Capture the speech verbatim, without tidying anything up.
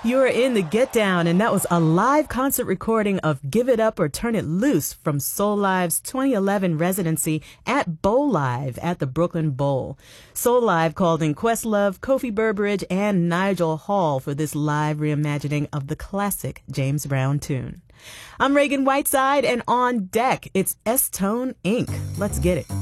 You're in the Get Down, and that was a live concert recording of Give It Up or Turn It Loose from Soul Live's twenty eleven residency at Bowl Live at the Brooklyn Bowl. Soul Live called in Questlove, Kofi Burbridge, and Nigel Hall for this live reimagining of the classic James Brown tune. I'm Reagan Whiteside, and on deck, it's S-Tone Incorporated. Let's get it.